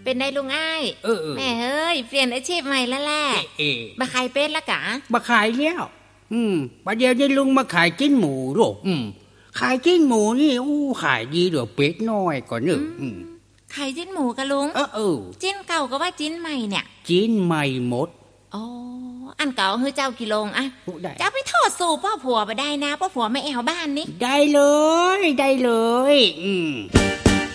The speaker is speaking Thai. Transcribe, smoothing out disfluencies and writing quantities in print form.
เป็นได้ลุงอ้ายแม่เฮ้ยเปลี่ยนอาชีพใหม่แล้วแหละมาขายเป็ดละกะมาขายแล้วประเดี๋ยวนี้ลุงมาขายจิ้นหมูหรอกขายจิ้นหมูนี่ขายดีเดี๋ยวเป็ดน้อยก่อนเนอะขายจิ้นหมูกะลุงจิ้นเก่าก็ว่าจิ้นใหม่เนี่ยจิ้นใหม่หมดอ๋ออันเก่าคือเจ้ากิโลงอะเจ้าไปทอดสู่พ่อผัวไปได้นะพ่อผัวไม่แอวบ้านนี่ได้เลย